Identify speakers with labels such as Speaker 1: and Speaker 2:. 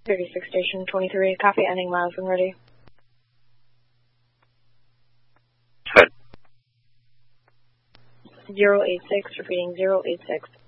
Speaker 1: 36 Station 23, copy, ending miles when ready.
Speaker 2: Good.
Speaker 1: 086, repeating 086.